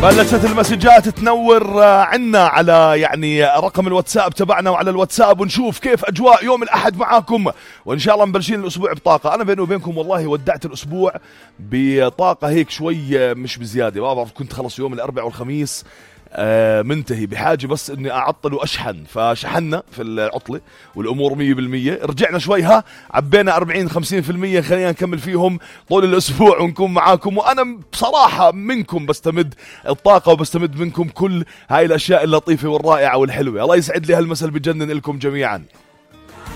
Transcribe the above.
بلشت المسجات تنور عنا على يعني رقم الواتساب تبعنا وعلى الواتساب، ونشوف كيف أجواء يوم الأحد معاكم، وإن شاء الله مبلشين الأسبوع بطاقة. أنا بيني وبينكم والله ودعت الأسبوع بطاقة هيك شوي مش بزيادة، ما بعرف، كنت خلص يوم الأربع والخميس منتهي، بحاجة بس اني اعطل واشحن، فشحنا في العطلة والامور 100%. رجعنا شوي عبينا 40-50%، خلينا نكمل فيهم طول الاسبوع ونكون معاكم. وانا بصراحة منكم بستمد الطاقة وبستمد منكم كل هاي الاشياء اللطيفة والرائعة والحلوة. الله يسعد لي هالمسا بجنن لكم جميعا.